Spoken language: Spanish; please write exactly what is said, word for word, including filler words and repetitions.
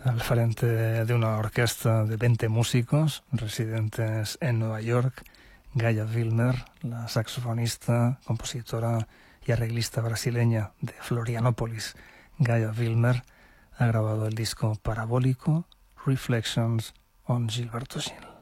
al frente de una orquesta de veinte músicos residentes en Nueva York. Gaia Wilmer, la saxofonista, compositora y arreglista brasileña de Florianópolis. Gaia Wilmer ha grabado el disco parabólico Reflections on Gilberto Gil.